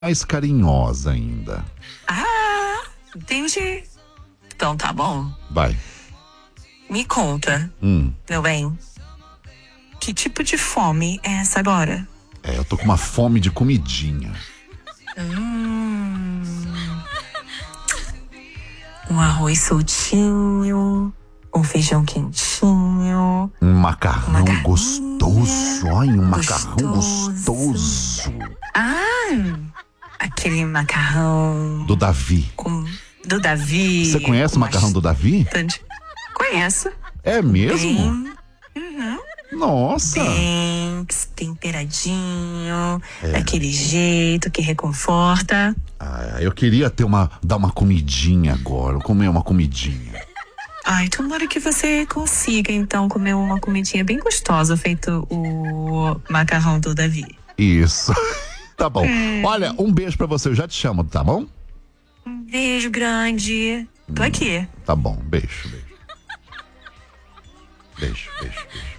mais carinhosa ainda. Ah, entendi. Então tá bom. Vai. Me conta, meu bem. Que tipo de fome é essa agora? Eu tô com uma fome de comidinha. Um arroz soltinho, um feijão quentinho. Um macarrão Macarrão gostoso. Ai, um macarrão gostoso. Aquele macarrão Do Davi. do Davi. Você conhece o macarrão do Davi? Conheço. É mesmo? Nossa. Bem temperadinho, daquele jeito que reconforta. Eu queria dar uma comidinha agora. Comer uma comidinha. Ai, tomara que você consiga, então, comer uma comidinha bem gostosa, feito o macarrão do Davi. Isso. Tá bom. Olha, um beijo pra você. Eu já te chamo, tá bom? Um beijo grande. Tô aqui. Tá bom. Beijo. Beijo, beijo, beijo.